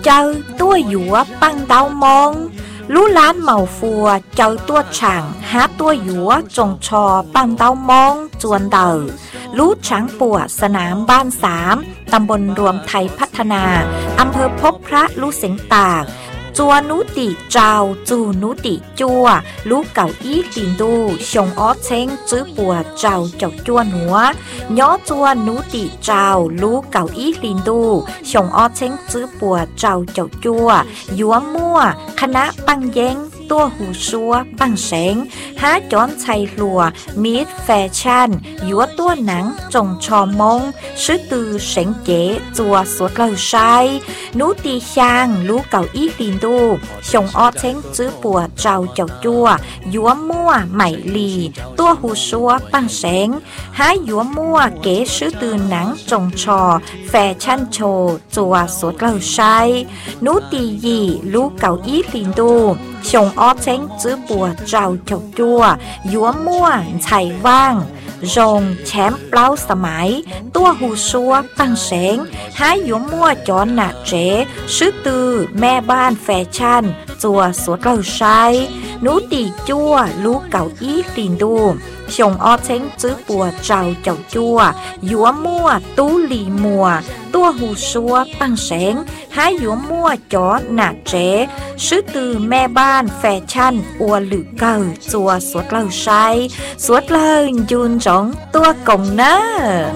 chơi tua dũa băng đau mong lú lán màu phùa chơi tua chẳng hát tua dũa trồng trò băng đau mong chวนเต่ารู้ช้างปัวสนามบ้าน3ตำบลรวมไทยพัฒนาอำเภอพบพระรู้เสียงตากจัวนุติเจ้าจูนุติจัวรู้เก่าอี้ลินดูชงอ้อเช้งจื้อปัวเจ้าเจ้าจัวหนัวย้อจัวนุติเจ้ารู้เก่าอี้ลินดูชงอ้อเช้งจื้อปัวเจ้าเจ้าจัวยัวมั่วคณะปังเย้งตัวหูซัวปังเสงหาจอนชัยลัวมีดแฟชั่นยัวตัวหนังจงชอมงซื้อตือเสงเก๋จัวสวดเลยใช้นุตีช่างรู้เก่าอี้ลินดูชงอ้อเช้งจื้อปัวเจ้าเจ้าจัวยัวมั่วใหม่ลีตัวหูซัวปังเสงหายัวมั่วเก๋ซื้อตือหนังจงชอแฟชั่นโชจัวสวดเลยใช้นุตียีรู้เก่าอี้ลินดูชงอ้อเช้งจื้อปัวเจ้าเจ้าจัวยัวมั่วไฉว่างรงแชมป์เปล่าสมัยตัวหูซัวปังเสงหายัวมั่วจอนหนักเจ๋ซื้อตือแม่บ้านแฟชั่นจัวสวดเราใช้นูตีจัวรู้เก่าอี้ลินดูชงอ้อเช้งจื้อปัวเจ้าเจ้าจัวยัวมั่วตู้หลีมัวตัวหูซัวปังเสงหายัวมั่วจอนหนักเจ๋ซื้อตือแม่บ้านแฟชั่นอัวหรือเก่าจัวสวดเราใช้สวดเลยยูนจงตัวกงเนอ